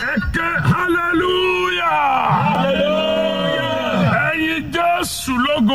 Ẹ̀kẹ́ hallelujah. Ẹ̀yin Jésù lógo.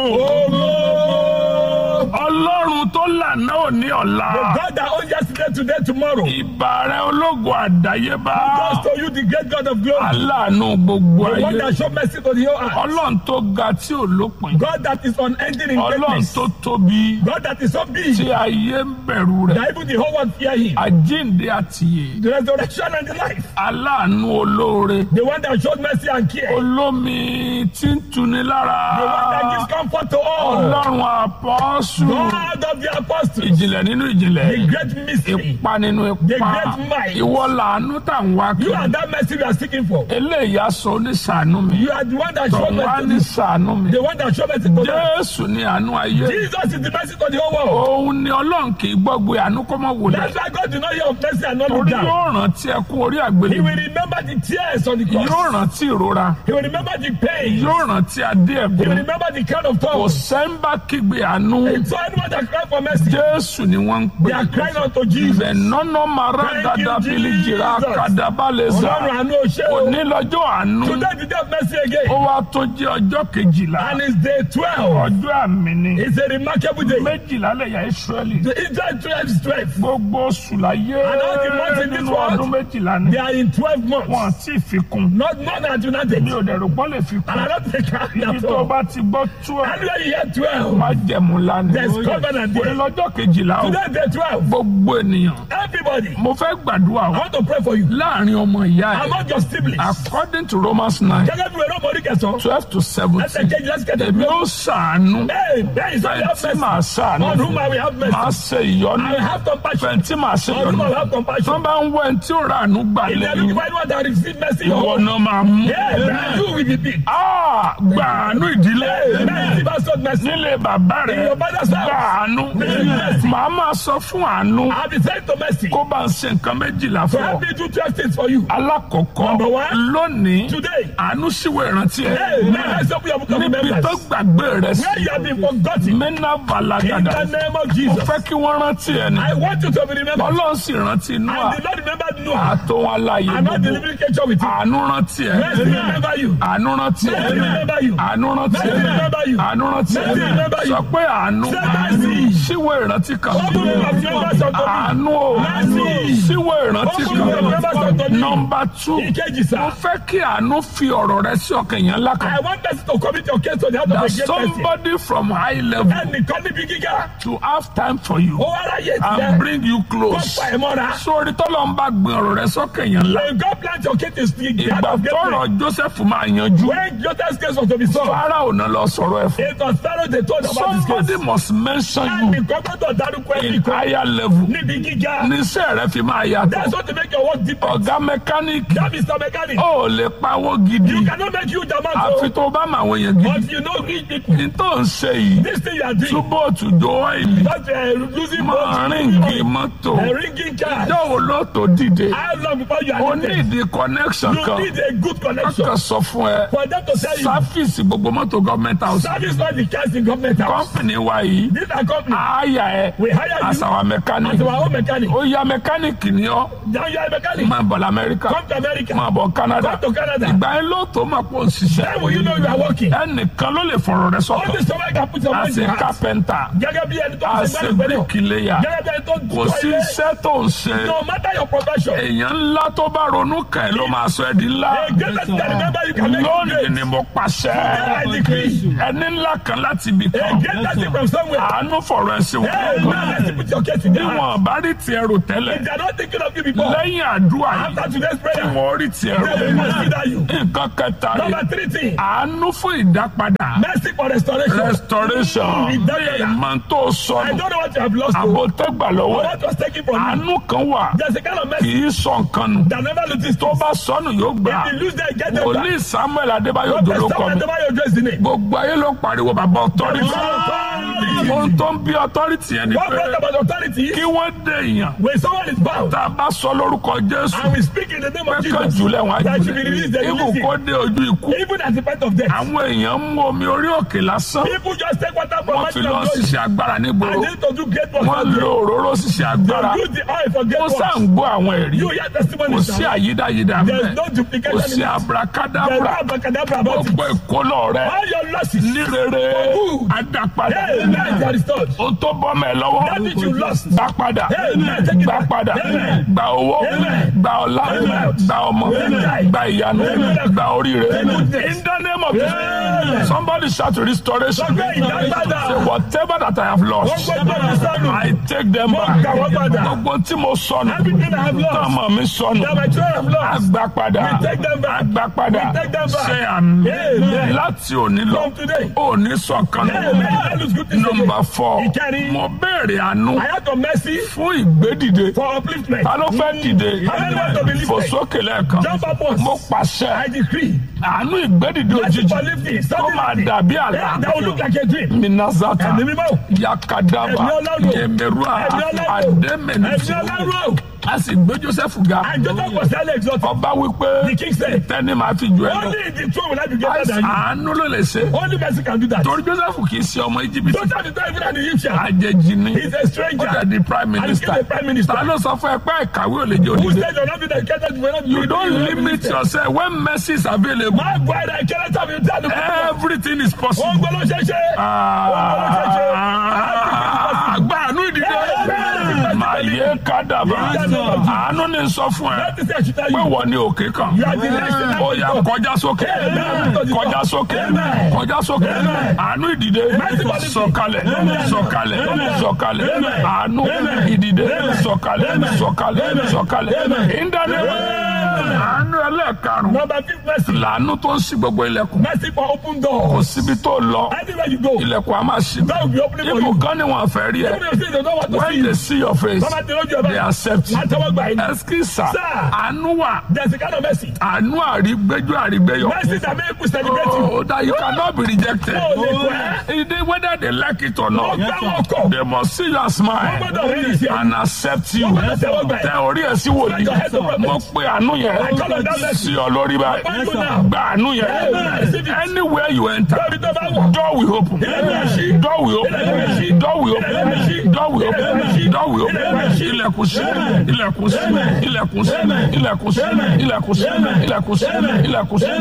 Ọlọ́run tó lànà òní ọ̀la. The God that owns yesterday, today, tomorrow. Ìbàrẹ̀ ológo àdáyébá. God to you, the great God of glory. Aláàánú gbogbo The one ayé. that showed mercy to the whole earth. Ọlọ́run tó ga tí ò lópin. God that is unending in Ọlọ́run greatness. tó tóbi God that is so big tí ayé ń bẹ̀rù rẹ̀. that even the whole world fear him. Àjíǹde àtìyè. The resurrection and the life. Aláàánú olóore. The one that showed mercy and care. Olómi tí ń tuni lára. The one that gives comfort to all. Ọlọ́run àpọ́sù. God of the apostles. Ìjìnlẹ̀ nínú ìjìnlẹ̀. The great mystery. Ipa nínú The ipa. great might. Ìwọ làánú tá ń wá You kiri. are that mercy we are seeking for. Eléyìí aṣọ oníṣàánú mi. You are the one that showed Tọ̀wá mercy. ní ṣàánú mi. The one that showed mercy to them. Jésù ni àánú ayé. Jesus is the mercy to the whole world. Òun ni Ọlọ́run kì í gbọ́gbé àánú kó mọ́ wòlẹ̀. That's why God did not hear of mercy and not look Torí down. yóò rántí ẹkún orí He àgbélébùú. will remember the tears on the Yóò cross. rántí ìrora. He will remember the pain. Yóò rántí adé He will ẹ̀gún. remember the crown of Kò thorns. sẹ́ńbà kígbe àánú. It's anyone that cry for mercy. Jésù ni wọ́n ń They pè. are crying unto Jesus. Bẹ̀nọ́nà mara Thank you, dada bílí jìrà Jesus. kàdábàlẹ̀sà. Ọlọ́run àánú o ṣé o. Òní lọ́jọ́ àánú. Today the day of mercy Ó again. wá tó jẹ́ ọjọ́ kejìlá. And it's day 12. Ọjọ́ àmì ni. It's a remarkable day. Méjìlá lẹ̀yà Ísírẹ́lì. The Israel 12 is 12. Gbogbo oṣù láyé And all the months in this nínú world, ọdún méjìlá ni. They are in 12 Wọ́n months. ti fi kún. Not more than united. Mi ò dẹ̀ rò pọ́n lè fi And kún. I don't think I Ibi at tó all. bá ti gbọ́ tú ẹ̀. Anywhere you hear 12. Má jẹ̀mú lánàá. There's covenant Òní there. lọ́jọ́ kejìlá o. Today day 12. Gbogbo ènìyàn. Everybody. Mo fẹ́ gbàdúrà I o. want to pray for you. Láàárín ọmọ ìyá ẹ̀. Among your siblings. According to Romans 9, Gẹ́gẹ́ bí wẹ́rọ mọ̀rí kẹsàn-án. 12 to 17. Ẹsẹ̀ kejì lẹ́sẹ̀ kẹtẹ̀. Èmi ó ṣàánú. Hey, there is only have Fẹ̀ntì máa mercy. ṣàánú. On whom I will have mercy. Máa ṣe ìyọ́nú. I will have compassion. Fẹ̀ntì máa ṣe On whom I will ìyọ́nú. have Tó compassion. bá ń wọ ẹni tí ó ra àánú gbà If they are lẹ́yìn. looking for anyone that receive mercy, Ìwọ náà máa mú. yeah, you will be big. Gbà àánú ìdílé. Mercy, pastor, mercy. Nílé bàbá In rẹ̀. your father's Gbà house. àánú. Mercy. Màá máa sọ fún àánú. I'll be sent to mercy. Kó bá ń ṣe nǹkan méjìlá To fún ọ. help me do 12 things for you. Alákọ̀ọ́kọ́. Number one. Lónìí. Today. Àánú síwèé ìrántí ẹ̀. Hey, let's open your book of Níbi tó remembrance. gbàgbé rẹ̀ sí. Where you have been forgotten. Mẹ́nà In Valagada. the name of Mo Jesus. fẹ́ kí wọ́n rántí ẹ̀ ní. I want you to be remembered. Ọlọ́run sì rántí And Nóà. the Lord remembered Noah. Àtòun aláyé I'm not gbogbo. delivering ketchup with you. Àánú rántí ẹ̀. Mercy remember you. Àánú rántí ẹ̀. Mercy remember you. Àánú rántí Mercy ẹ̀. remember you. Àánú rántí ẹ̀. Mercy remember you. Sọ pé àánú. Say mercy. Síwèé ìrántí kan. Open the book of remembrance unto me. Àánú o. Mercy. Síwèé ìrántí Open the book of remembrance unto kan. me. Nọmba 2. Ìkejì sá. Mo fẹ́ kí àánú fi ọ̀rọ̀ rẹ sí ọkàn yẹn ńlá kan. I want us to commit your case to the heart of That a great person. somebody from high level Ẹnìkan níbi gíga. to have time for you Ó wá ráyè and tiẹ̀. bring you Kó close. pa ẹ̀ mọ́ra. Sórí tọ́lọ́ ń bá gbin ọ̀rọ̀ rẹ sọ́kàn yẹn ńlá. When God plants your case to the heart Ìgbà of great tọ́rọ̀ men. Joseph máa yanjú. When Joseph's case was to be solved. Fáráò náà lọ sọ̀rọ̀ ẹ̀ fún. It was Pharaoh they told about this Somebody case. must mention you Ẹnìkan gbọ́dọ̀ dárúkọ in ẹnìkan. higher level. Níbi gíga. Níṣẹ́ rẹ fi máa yàtọ̀. That's what to make your work different. Ọ̀gá mẹkáníìkì That is the mechanic. ó lè pawó gidi. You cannot make you the man. Àfi tó bá máa wọ̀nyẹn gidi. But you know rich people. Ní tó ń ṣe yìí, This thing you are doing. túbọ̀ tùjọ́ ọ́ìlì. That's losing Máa ríǹgì mọ́tò. a ringing car. Ìjọ́ wo ló tó dìde? How long before you O are ní needed? ìdí connection You kan. need a good connection. Kọ́kọ́ sọ fún ẹ. For them to tell you. Sáfíìsì gbogbo mọ́tò gọ́ọ̀mẹ̀ntì house. Service not the cars in government house. Kọ́mpìnì wa yìí. This are company. Àáyà ẹ. We hire you As our mechanic. as our own mechanic. Ó yá mẹkáníìkì ni ọ́. Now you are a mechanic. Máa bọ̀ l'Amẹ́ríkà. Come to America. Máa bọ̀ Canada. Come to Canada. Ìgbà yẹn ló tó máa pọ̀ ń ṣiṣẹ́. Then will you know you are working? Ẹnìkan ló lè fọ̀rọ̀ rẹ All sọ́kàn. this time I can put your mind As in a heart. carpenter. Gẹ́gẹ́ bí ẹni tó ń As ṣe a gbẹ́rẹ́ gbẹ́rẹ́. bricklayer. Gẹ́gẹ́ bí ẹni tó ń Kò sí tọ́ ilé. iṣẹ́ tó ń ṣe. No matter your profession. Èèyàn ńlá tó bá ronú kàn ẹ́ ló máa sọ ẹ́ di ńlá. The greatest that remember you can make you Lónìí great. ni mo pàṣẹ. I decree. Ẹni ńlá kan láti ibì A kan. greatest thing from somewhere. Àánú fọ̀rọ̀ ẹ̀ sí Hey, wọn. man, let's put your case in Bí their wọn heart. bá rí tiẹ̀ rò tẹ́lẹ̀. If they are not thinking of you before, Lẹ́yìn àdúrà yìí, after today's prayer, wọ́n rí tiẹ̀ rò. they will consider you. Nǹkan kẹta rè. Number 3 thing, Àánú fún ìdápadà. mercy for restoration. Restoration. Ìmọ̀ tó I sọnù. don't know what you have lost. Àbò tẹ́gbà lọ́wọ́ Or ẹ̀. what was taken from you. Àánú kan wà. There's a kind of Kì mercy í sọ nǹkan nù. that never loses. Tó bá sọnù yóò gbà. If you lose them, get them back. Wòlíì Samuel Adébáyọ̀ Prophet dolókọ Samuel mi. Adébáyọ̀ Jésù ni. Gbogbo ayé ló ń pariwo bàbá ọ̀tọ́rì. ohun tó ń bí authority ẹni What pé brought about authority? kí wọ́n dé èèyàn When someone is bound tá a bá sọ lórúkọ Jésù and we speak in the name of pé kàn Jesus, jùlẹ̀ wọn that should be released, they ibù release kó it. dé ojú ikú Even at the point of death, àwọn èèyàn mú omi orí òkè lásán people just take water from wọ́n fi mountain lọ of glory ṣiṣẹ́ agbára nígboro and they to do great work. wọ́n lo òróró ṣiṣẹ́ agbára They use the oil for great ó sá works. ń gbọ́ àwọn ẹ̀rí You hear kò testimonies sí now. àyídáyídá There bẹ́ẹ̀ is no kò duplication sí in it. There is no abracadabra abracadabra about it. gbogbo ìkólọ rẹ All your losses, ní rere good. adápadà amen, they are restored. o tó bọ́ mẹ́ lọ́wọ́ That which you lost, gbà padà amen, take it gbà back. padà Amen. gbà owó Amen. gbà ọlá Amen. gbà ọmọ Amen. gbà ìyanu Amen. gbà oríire Amen. in the name of Amen. Jesus somebody shout restoration Sọ́gbẹ́ ìdágbádà. say whatever that I have lost Wọ́n gbọ́ ìgbà sọ́nù. I take them Wọ́n back gbà wọ́n padà. gbogbo tí mo sọnù Everything I have lost, tọmọ mi sọnù that my children have lost, agbá padà we take them back. agbá padà We take them back. ṣe àmì Amen. láti òní lọ From today. òní sọ̀kan Amen. That looks good to nọ́mbà say. 4 Ìkẹrin. mo béèrè àánú I have the mercy fún ìgbédìde for upliftment. ta ló fẹ́ dìde How many want to be lifted? fò sókè lẹ́ẹ̀kan Jump up once. mo pàṣẹ I decree. àánú ìgbédìde Mercy òjijì for lifting. kó máa Suddenly. dàbí Yeah, àlá that will look like a dream. minazata Ẹ̀mí mímọ́. yakadaba Ẹ̀mí Ọlọ́run. yemerua Ẹ̀mí Ọlọ́run. adémẹnusí Ẹ̀mí Ọlọ́run. a sì gbé Joseph ga And Joseph was highly exalted. ọba wípé The king said, tẹ́ni máa fi jù ẹ́ lọ only in the throne will I be greater than you. àánú ló lè ṣe Only mercy can do that. torí Joseph kì í ṣe ọmọ Íjíbítì Joseph is not even an Egyptian. àjèjì ni He's a stranger. ó dẹ̀ di prime And he's minister the prime minister. ta ló sọ fún ẹ pé ìkàwé ò lè jẹ́ Who òdìdé said you're not being educated? You will not be you don't limit yourself when mercy is available My brother, I cannot have you tell the everything is possible. Ó gbọ́dọ̀ ṣe ṣe. Àgbàánú ìdílé máa yẹ kádàbà àánú ní sọ fún ẹ That is I should tell pé you. wọ́n ní òkè kan You are the next in ó yá kọjá sókè kọjá sókè kọjá sókè àánú ìdìde sọ̀kalẹ̀ sọ̀kalẹ̀ sọ̀kalẹ̀ àánú ìdìde sọ̀kalẹ̀ sọ̀kalẹ̀ sọ̀kalẹ̀ ìdánilẹ àánú ẹlẹ́ẹ̀karùn Number 5, mercy. làánú tó ń ṣí gbogbo ilẹ̀kùn Mercy for open door. kò síbi tó lọ Anywhere you go, ilẹ̀kùn a máa ṣí that will be opening for ibù you. kan ni wọn fẹ́ rí ẹ Even if they don't want to see when you, they see your face Baba ti lójú they ọba. accept you Látọwọ́ gbà yín. ẹsikisa Sir. àánú wà There's a kind of mercy. àánú àrígbéjọ àrígbéyọ Mercy that make people celebrate you. oh that you cannot be rejected Oh, lè pẹ́. It is whether they like it or not Wọ́n gbá wọn kọ̀. they must see your Wọ́n smile gbọ́dọ̀ rí ìṣe. and accept you Wọ́n gbọ́dọ̀ tẹ́wọ́ gbà tẹ ẹ́. orí ẹ sí wòlíì Your head to prophet. mo pe àánú yẹn call on that mercy. sí ọ lórí báyìí Upon you now. gba àánú yẹn Receive it. anywhere you enter Bẹ́ẹ̀ni tó bá wọ̀. door will open Ilẹ̀kùn door will open door will open door will open door will open ilẹ̀kùn sí ilẹ̀kùn sí ilẹ̀kùn sí ilẹ̀kùn sí ilẹ̀kùn sí ilẹ̀kùn sí ilẹ̀kùn sí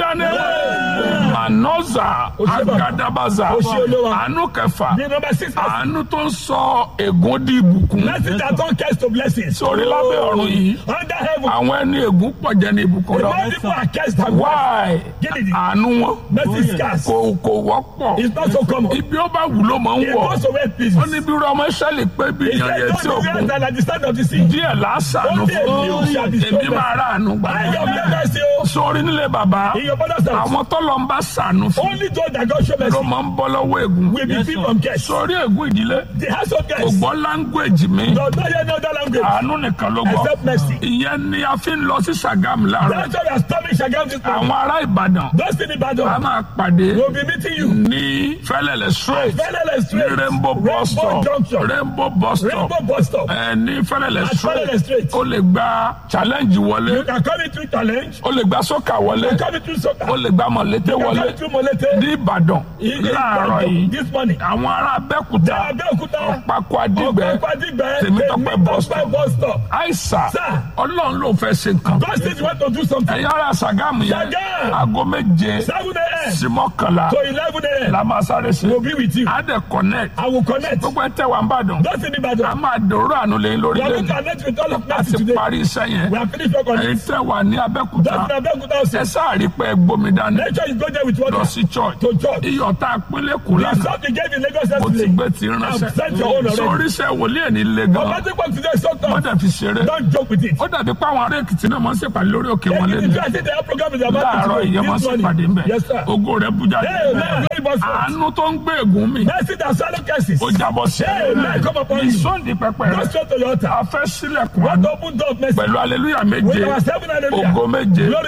ìdánilẹ̀ manoza agadabaza àánú kẹfà The number 6, mercy. àánú tó ń sọ ègún di ìbùkún Mercy that turn curse to blessings. sórí lábẹ́ ọ̀run yìí Under heaven, àwọn ẹni ègún pọ̀ jẹ́ ní ìbùkún lọ many people are cursed and why Gidi. àánú wọn Mercy is scarce. kò wọ́pọ̀ It's not so common. ibi ó bá wù ló máa ń It wọ̀ goes to where please. ó ní bí irú ọmọ ìṣẹ̀lẹ̀ pé bí He ìyàn said, yẹn tí don't be òkun greater than the stand of the sea. díẹ̀ lásàánú Only a few shall be èmi so máa rà àánú gbà I am the mercy, oh. sórí nílé bàbá In your father's house, àwọn tọ́lọ̀ ń bá sàánú fún only those that God show ló mercy máa ń bọ́ lọ́wọ́ ègún will be free from curse. sórí ègún ìdílé The house of kò curse gbọ́ láńgbèjì mi does not hear no other language àánú nìkan ló gbọ́ except mercy. ìyẹn ni a fi ń lọ sí Ṣàgámù láàárọ̀ That's why we are storming Shagam this morning. àwọn ará Ìbàdàn Those in a Ibadan máa pàdé will be meeting you. ní Fẹ́lẹ́lẹ̀ straight Fẹ́lẹ́lẹ̀ ní Street, Rainbow bus stop Junction, Rainbow bus stop Rainbow bus stop. ní Fẹ́lẹ́lẹ̀ At Fẹ́lẹ́lẹ̀ straight Street. ó lè gba challenge wọlé You can come in through challenge. ó lè gba sọ́kà wọlé You can come in through soccer. ó lè gba Mọ̀lété You can wọlé come through Molete. ní Ìbàdàn láàárọ̀ yìí This morning. àwọn ará Abẹ́òkúta Abẹ́òkúta. Ọ̀pákọ̀ Adígbẹ́ Ọ̀pọ̀-Adígbẹ́. Tèmítọ́pẹ́ bus stop bus stop. àìsà Sir. Ọlọ́run ló fẹ́ ṣe nǹkan God says you want to do something. ẹ̀yin ará Ṣàgámù yẹn Ṣàgámù. aago 7 7 a.m. sí 11 to 11 a.m. la máa sáré sí We'll be with you. á dẹ̀ connect I will connect. gbogbo ẹ̀ tẹ́ wà ń bàdàn Those in a Ibadan. máa dòrò àánú lẹ́yìn lórí We are going to lẹ́yìn connect with all of a mercy ti today. parí iṣẹ́ yẹn We have finished work on ẹ̀yin it. tẹ́ wà ní Abẹ́òkúta Those in Abẹ́òkúta ẹ also. sáàrí pé ẹ gbómi dání Make sure you go there with lọ water. sí church To church. iyọ̀ tá a pínlẹ̀ kù The lánàá salt you gave in Lagos mo ti yesterday. gbé ti I've sent ránṣẹ́ your own already. sórí iṣẹ́ wòlíì ẹ̀ ní ilé gan Romantic work today is so wọ́n tough. dẹ̀ fi ṣeré Don't joke with it. ó dàbí pé àwọn ará Èkìtì náà máa ń ṣèpàdé lórí òkè wọn If lẹ́nu you are saying the program is about láàárọ̀ ìyẹn máa ń this ṣèpàdé morning. ńbẹ̀ Yes, sir. ògo rẹ̀ bú jáde Hey, man, very much so. àánú tó ń gbé ègún mi Mercy that swallow curses. ó jábọ́ sí Hey, man, come upon you. ìsọ́ndì pẹpẹ Go rẹ̀ straight to your altar. a fẹ́ sílẹ̀kùn What àánú open door of mercy? pẹ̀lú aleluya With méje our 7 hallelujah. ògo méje Glory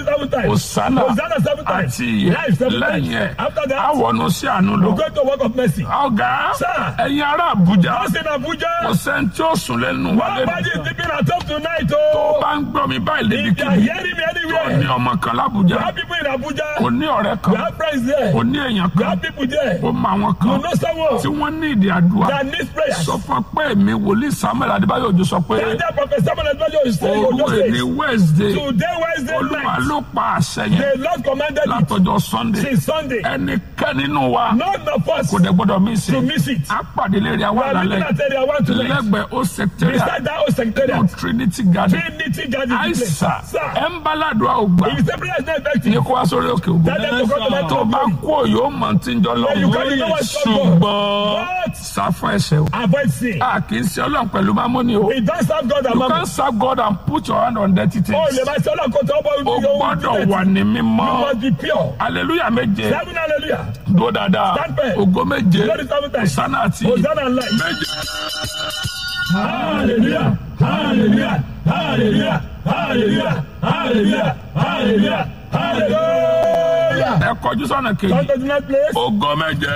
Glory 7 times. Hosanna Hosanna 7 times. àti Life 7 lẹ́yìn times. ẹ̀ After that, àwọnú sí àánú we lọ. go to work of mercy. Ọ̀gá Sir. ẹ̀yin ará Àbújá Us in Abuja, kò sẹ́ni tí ó sùn lẹ́nu wa nobody lẹ́nu. is sleeping at home tonight. Tó Oh, bá ń gbọ́ mi báyìí if you are lébìkíbi hearing me tó ní anywhere, ọmọ kan we l'Ábújá, have people in Abuja, kò ní ọ̀rẹ́ we kan, have friends there, kò ní èèyàn we kan, have people there. ó mọ àwọn You kan know someone tí wọ́n ní ìdí àdúrà. that needs prayers. Sọ fún pé èmi wòlíì Samuel Adébáyọ̀ Òjó sọ pé That time Prophet Samuel Adébáyọ̀ is saying, òru èní Wednesday today Wednesday Olúwa night, ló pa àṣẹ yẹn the Lord commanded it látọjọ́ Sunday. since Sunday. Ẹnikẹ́ni nínú wa None of us kò dẹ̀ gbọ́dọ̀ mí sí. to miss it. A pàdé lérí We àwọn are looking àlàlẹ́ at area 1 tonight. lẹ́gbẹ̀ẹ́ ó secretariat Beside that old secretariat, ní Trinity Garden. Trinity Garden place. Àìsà Sir, ẹ̀ ń bá ládùúgbò àwògbà if the prayer is not ní effective, kó wá sórí òkè ògùn. tell them to come to that Tó bá glory. kú yóò mọ̀ tí ń jọ lọ. Then you can't know what's going on. Ṣùgbọ́n But sá fún ẹ̀ṣẹ̀ o. avoid sin. A kì í ṣe Ọlọ́run pẹ̀lú mámọ́ni o. We don't serve God and You mammon. can't serve God and put your hand on dirty Oh, things. le ma ṣe Ọlọ́run kò tọ́ bọ́ O gbọ́dọ̀ wà ní You mímọ́. must be pure. Hallelujah méje. 7 hallelujah. Dúró dáadáa. Stand firm. Ògo méje. Glory 7 times. Hosanna àti Hosanna and life. méje. Hallelujah. Hallelujah. Hallelujah. Hallelujah. Hallelujah. Hallelujah. Hallelujah. Ẹ kọjú sọ́nà kejì. Come to that place. Ògo méje.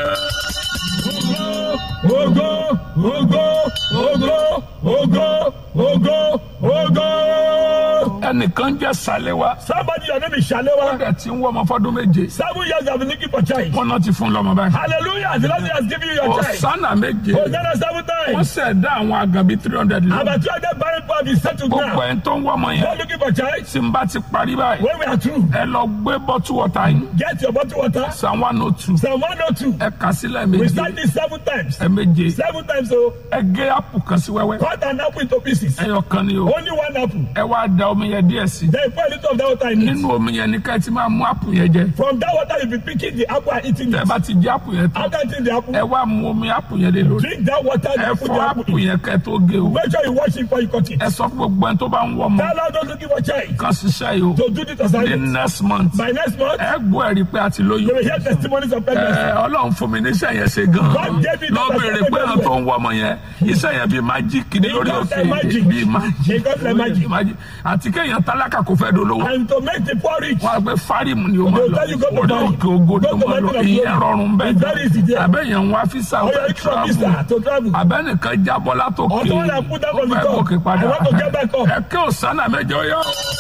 Ogo, ogo, ogo, ogo, ogo, ogo. Ẹnìkan jẹ́ Sàléwá. Somebody, your name is Shalewa. Ẹ ti ń wọ́ ọmọ fọ́dún méje. 7 years I've been looking for child. Wọ́n náà ti fún lọ́mọ báyìí. Hallelujah. The Lord has given you your child. Hosanna méje. Hosanna 7 Wọ́n times. ṣẹ̀dá àwọn àgàbí 300 lọ. About 200 barren people have been settled Gbogbo now. ẹ̀ tó ń wọ́ ọmọ You're yẹn. looking for child. Tí n bá ti parí báyìí. When we are through, Ẹ lọ gbé bọ́tù wọ̀tá yín. get your bottle water. Psalm 102. Psalm 102. Ẹ kà sílẹ̀ We méje. start this 7 times. Ẹ méje. 7 times, so Ẹ gé ápù kan sí wẹ́wẹ́. cut an apple into pieces. Ẹyọ kan ni o. Only 1 apple. Ẹ wá da omi yẹn díẹ̀ sí. Then pour a little of that water in it. Nínú omi yẹn ní ká ẹ ti máa mú ápù yẹn jẹ. From that water, you'll be picking the apple and eating Tẹ́ ẹ it. bá ti jẹ ápù yẹn tán. After eating the apple, Ẹ wá mu omi ápù yẹn lé lórí. drink that water Ẹ and put the fọ́ apple ápù in. yẹn kẹ́ tó gé o. Make sure you wash it before you cut it. Ẹ sọ fún gbogbo ẹni tó bá ń wọ́ ọmọ. Tell us don't looking for child. Kan ṣiṣẹ́ yìí o. To do this The assignment. next month. By next month, Ẹ gbọ́ ẹ̀rí pé a ti you lóyún. will hear testimonies of pregnancy. Ọlọ́run fún mi níṣẹ́ yẹn ṣe gan-an. God gave me Lọ that béèrè pé assignment àwọn tó ń wọ ọmọ yẹn iṣẹ́ yẹn bíi májíkì ní lórí got òkè like magic. bíi májíkì. He got like magic. Àti kéèyàn tálákà kò fẹ́ dolówó. And to make the poor rich, Wọ́n á gbé fárímù ni o máa They'll lọ. tell you go to Orí Bali. òkè ògo ni Go o to máa lọ. Bali. Ìyẹn rọrùn It's very easy bẹ́ẹ̀. there. Àbẹ̀yẹn ń wá físà or ọ̀fẹ́ you're extra travel. visa to travel. Abẹ́nìkan jábọ́ látòkè. Or someone that put down Ó from the fẹ́ top. gòkè padà. I want to get back up. Ẹ kí Hosanna méje yọ.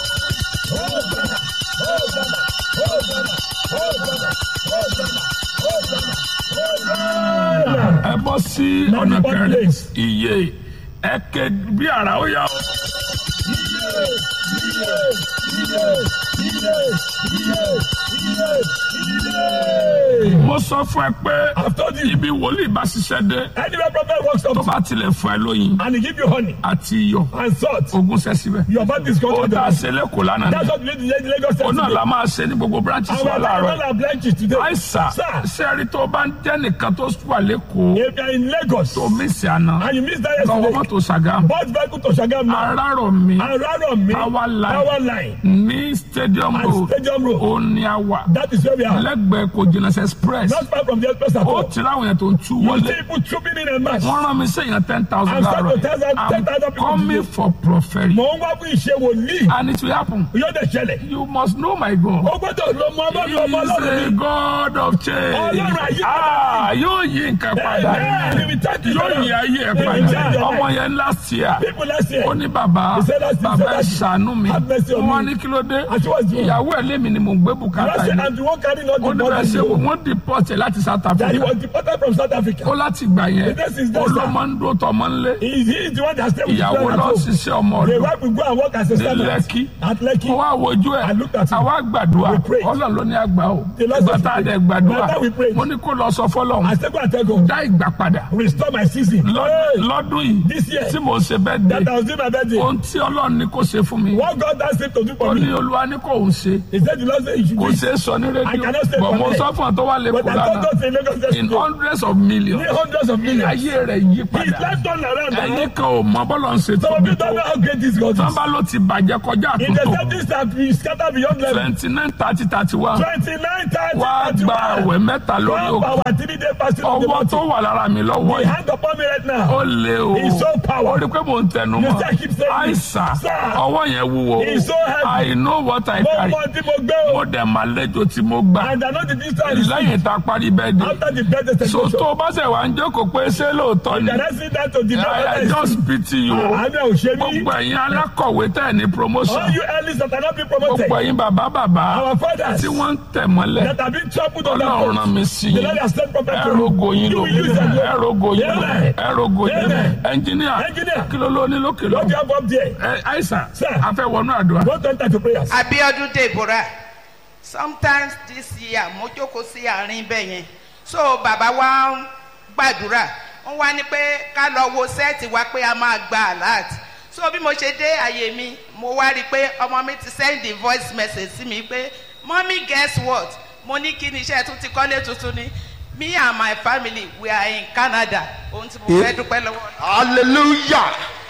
Ẹ bọ́ sí ọ̀nà kẹrin. Iye ẹ ké bí ara ó yá o. Mo sọ fún ẹ pé I've told you. ibi wòlíì bá ṣiṣẹ́ dé Anywhere prophet works tó up bá tilẹ̀ fún ẹ lóyin and he give you honey àti iyọ̀ and salt, ogún ṣẹ́ síbẹ̀. your body is Ó going to dá die. ṣe lẹ́kọ̀ọ́ lánàá That's ni. what we need in Lagos State Ó náà today. la máa ṣe ní gbogbo branches And wa we're láàárọ̀. all our branches today. Àìsà Sir, ṣẹ́rí tó bá ń jẹ́ nìkan tó wà lẹ́kọ̀ọ́ if you're in Lagos tó mísì àná and you miss that lọ́wọ́ yesterday, mọ́tò Ṣàgámù. bus vehicle to Shagam now. Arárọ̀ mi Around me, Power line. power line, ní Stadium and Road Stadium Road. ó ní àwà That is where we are. lẹ́gbẹ̀ẹ́ Kojìnà Express. Not far from the express at Ó all. ti ráwọn yẹn tó ń tú You wọlé. see people trooping in a mass. Wọ́n rán mi sẹ́yìn 10,000 I'm láàárọ̀. sorry to tell them, 10,000 I'm people coming today. for prophecy. Mò ń wá fún ìṣe wòlíì. And it will happen. Yóò dẹ̀ ṣẹlẹ̀. You must know my God. Ó gbọ́dọ̀ lọ mọ ọmọ He mi ọmọ is ọlọ́run a mi. God of change. Ọlọ́run àyípadà. Yóò yí nǹkan padà. Amen. We thank you, Yóò Lord. yí ayé ẹ̀ He will change padà. your Ọmọ life. yẹn last year. People last year. Ó ní bàbá, He said last year, bàbá ẹ he said ṣàánú mi. have mercy on Wọ́n me. ní kí ló dé? And she was doing. Ìyàwó ẹ̀ lémi ni mò ń gbé You bùkátà know, say, yìí. I'm the one carrying all Ó the ní bẹ́ẹ̀ ṣe body. wọ́n deport ẹ̀ láti South That he Africa. was deported from South Africa. Ó láti gbà yẹn. This is the Ó ló sir. máa ń dúró tọmọ ńlé. He is the one that stayed with his Ìyàwó friend at lọ home. ṣiṣẹ́ ọmọ The ọdún. wife will go and work as a servant Lekki. at Lekki. Mo wá wojú ẹ̀. I looked at him. Àwa gbàdúrà. We prayed. Ọlọ́run ló ní àgbà o. The Lord Ìgbà said tá a we dẹ̀ prayed. gbàdúrà. By that we prayed. Mo ní kó lọ sọ fọ́lọ́run. I said, go and tell God, Dá ìgbà padà. restore my season. Hey, Lọ́dún yìí this year, tí mo ṣe bẹ́ẹ̀ dé. that I was doing my birthday. Ohun tí Ọlọ́run ní kó ṣe fún mi. What God has said to do Ó for ní me. Olúwa ní kò ń ṣe. He said, the Lord said, you should Kò do it. ṣeé sọ ní I cannot say rédíò bọ̀ for mo me. sọ fún ọ tó wà But lẹ́kọ̀ọ́ I don't lánàá say Lagos State in School. hundreds of millions Hundreds of millions. ayé rẹ̀ yí His padà life turned around. ẹ̀yin kan ò mọ bọ́lọ̀ ń ṣe Some of tóbi you tó don't know how great this God is. sábà ló ti bàjẹ́ kọjá In the àtúntò 70s that we scatter beyond level. 29 30 31 29, 30, wá gba àwẹ̀ mẹ́ta lórí One òkè power 3-day fasting of the ọwọ́ tó mountain. wà lára mi lọ́wọ́ The yìí hand upon me right ó now. lé o He's so ó powerful. rí pé mò ń tẹnu You mọ́ say keep saying it. àìsàn Sir. ọwọ́ yẹn wúwo He's so heavy. I know what I Mo carry mọ tí mo gbé o. mo dẹ̀ máa lẹ́jọ́ tí mo gbà And I know the distance. lẹ́yìn tá a parí bẹ́ẹ̀ dé After the birthday so celebration. tó o bá ṣe wà ń jókòó pé ṣé lóòótọ́ ni Can I sit down to the I just pity you Àmì òṣèlú. gbogbo ẹ̀yin alákọ̀wé tẹ̀ ní promotion All you elders that are not being promoted. gbogbo ẹ̀yin bàbá Our fathers tí wọ́n ń tẹ̀ mọ́lẹ̀ that have been trampled on their ọlọ́run rán bones. mi sí The yín Lord has sent prophet to ẹ̀rọ̀gò yín you. lò will use them. ẹ̀rọ̀gò yín lò Amen. ẹ̀rọ̀gò yín lò Amen. ẹnjìníà Engineer. kí ló ló ní lókè lọ What do you have up there? àìsàn Sir. afẹ́wọ̀nú àdúrà Don't enter to prayers. Abiodun Deborah. Sometimes this year mo jókòó sí àárín bẹ́ẹ̀ yẹn so bàbá wa ń gbàdúrà wọ́n wá ní pé ká lọ wo sẹ́ẹ̀tì wa pé a máa gba alert so bí mo ṣe dé àyè mi mo wá rí i pé ọmọ mi ti send the voice message sí mi pé mommy guess what mo ní kí ni iṣẹ́ tún ti kọ́lé tuntun ni me and my family we are in Canada ohun tí mo fẹ́ dúpẹ́ lọ́wọ́. Hallelujah.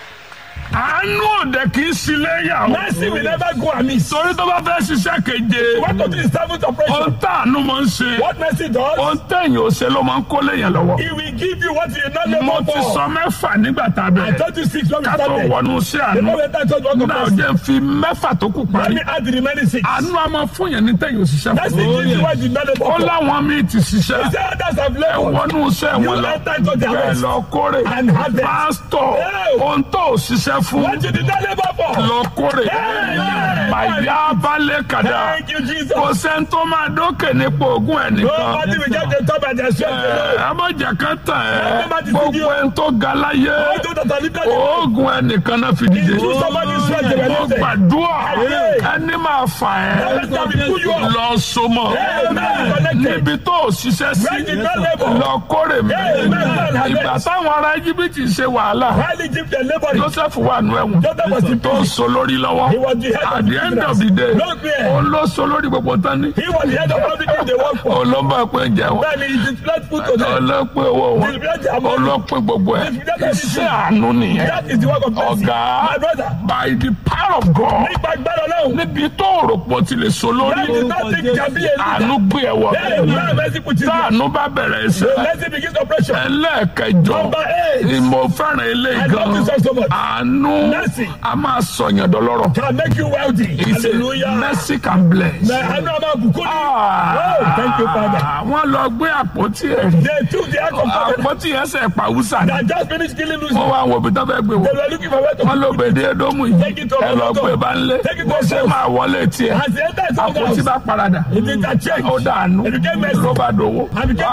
àánú òde kì í sílé yà ó Mercy will never go amiss. torí tó bá fẹ́ ṣiṣẹ́ keje What to do is seventh ohun operation. táànú máa ń ṣe What mercy does, ohun tẹ̀yìn ò ṣe ló máa ń kólé yẹn lọ́wọ́ he will give you what you not mo labor ti for. sọ mẹ́fà nígbà tá a I bẹ̀rẹ̀ told you 6 when we ká tó started. wọnú sí The àánú moment I told you one náà person, jẹ́ fi mẹ́fà tó kù let parí me add the remaining 6. àánú a máa fún yẹn ní tẹ̀yìn òṣìṣẹ́ Mercy fún gives you what you not labor ó for. láwọn míì ti ṣiṣẹ́ He said others have ẹ labored. wọnú iṣẹ́ You wọn lọ enter into the bẹ́ẹ̀ harvest lọ kórè and harvest. pásítọ̀ Yeah. ohun tó ò ṣiṣẹ́ fún What you did not labor for. lọ kórè Yeah. màyà balẹ̀ kàdá Thank you, Jesus. kò sẹ́ni tó máa dókè nípa ogún ẹ̀ nìkan Nobody will get the top and the strength alone. abọ́jà kan tàn ẹ́ Nobody gbogbo see you. ẹni tó ga láyé All those that are lifted in oògùn ẹnìkan náà fi dìde Through somebody's strength they were mo lifted. gbàdúrà Yeah. ẹni máa fà Every time we pull you ẹ́ up. lọ sọmọ Amen. Connected. níbi tó o ṣiṣẹ́ sí Where did God labor? lọ kórè mi Amen. ìgbà táwọn ará Íjíbítì ṣe wàhálà While Egypt and laboring, Joseph wà nù ẹ̀wọ̀n Joseph was in tó prison. so lórí lọ́wọ́ He was the head at of the end of the day Look there. ó ló so lórí gbogbo tán ní He was the head of everything they work for. olóńgbà pé ń jẹun Then he displayed food to them. ọlọ́pẹ́ owó wọn Displayed their money. ọlọ́pẹ́ gbogbo ẹ̀ iṣẹ́ àánú nìyẹn That is the work of mercy. ọ̀gá My brother, by the power of God nípa agbára Ọlọ́run, níbi tó rò pọ̀ ti lè so lórí that is nothing can be a àánú leader. gbé ẹ̀wọ̀ Hey, now mercy put you there. táànú bá bẹ̀rẹ̀ The iṣẹ́ mercy begins operation. ẹlẹ́ẹ̀kẹjọ Number 8. ìmọ̀ fẹ́ràn ilé I gan love this so much. àánú Mercy. a máa sọ̀yàn dọlọ́rọ̀ Can make you wealthy. Hallelujah. mercy can bless. Àánú ọmọ àbùkù ni. Oh, thank you, Father. wọ́n lọ gbé àpótí ẹ̀rí They took the act of covenant àpótí ẹsẹ̀ pàwùsà ni that just finished killing Lucy. wọ́n wá àwọn òbí tó fẹ́ gbé They wọ́n were looking for where to wọ́n ló bèdè ẹdọ́mù yìí Take it to ẹ lọ gbé bá ń lé Take it to bó ṣe house. máa wọlé tiẹ̀ As they entered his own àpótí house, bá paradà he did that change. ó dànù It became mercy. ló bá dòwó. And became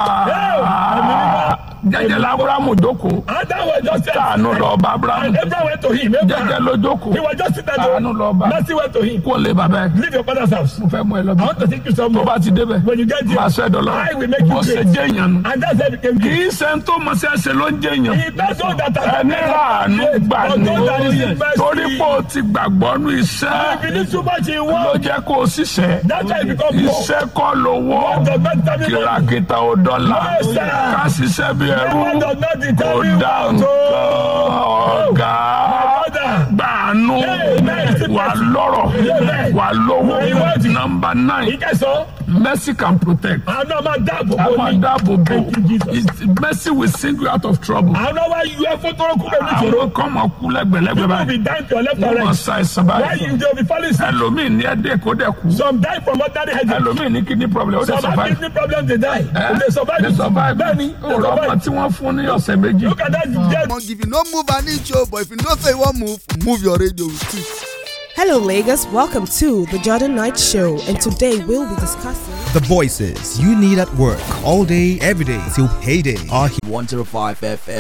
jẹjẹ lábúrámù jókòó Adam was just táànù lọ bá abrahamu and Abraham went to him. jẹjẹ Abraham, ló jókòó he was just sitting táànù lọ bá there. Mercy went to him. kó lè bàbá ẹ Leave your father's house. mo fẹ́ mú ẹ lọ I bí want to take you tó somewhere. bá ti débẹ̀ When you get there, máa ṣe dọ́là I will make you bó ṣe great. jẹ́ èèyàn nù. And that's how he became kì great. í ṣe ń tó mọ̀ sí ẹsẹ̀ ló ń jẹ́ èèyàn He does all that. ẹni ràánú gbà ní torí pé o ti gbàgbọ́ nú iṣẹ́ If you need too much in ló one, jẹ́ kó o ṣiṣẹ́ that's why you become poor. iṣẹ́ kọ́ lówó What does not determine money? kìràkìtà ò dọ́là Yes, sir. ká ṣiṣẹ́ bí ẹrú What does not kò determine dá what? nǹkan Oh, ọ̀gá brother. gbàánú Amen. wà lọ́rọ̀ Amen. wà lówó Amen. number 9 Ìkẹsàn-án, mercy can protect. àánú máa dáàbò a bò máa ní. dáàbò bò Thank you, Jesus. mercy will sing you out of trouble. Àánú wá yọ ẹ fún tọrọ kúrò ní ìṣòro. àwọn kan máa kú lẹ́gbẹ̀lẹ́gbẹ̀ People will báyìí be dying to your left and wọ́n máa right. sa ẹ̀sán Why báyìí you dey be falling sick? ẹlòmíì ní ẹ̀dẹ́ kó dẹ̀ kú Some die from ordinary headache. ẹlòmíì ní kidney problem ó dẹ̀ Some have survive. kidney problem they die. Eh? They survive. They survive. Bẹ́ẹ̀ni, they ọ̀rọ̀ ọmọ survive. tí wọ́n fún ní ọ̀sẹ̀ méjì. Look at that dead. If you no move an inch, but if you no say you wan move your radio with it. Hello, Lagos. Welcome to the Jordan Knight Show, and today we'll be discussing the voices you need at work all day, every day till payday. 105 FM.